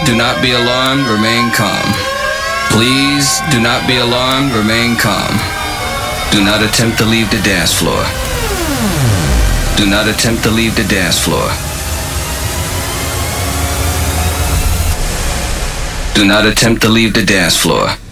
do not be alarmed, remain calm. Please do not be alarmed, remain calm. Do not attempt to leave the dance floor. Do not attempt to leave the dance floor. Do not attempt to leave the dance floor.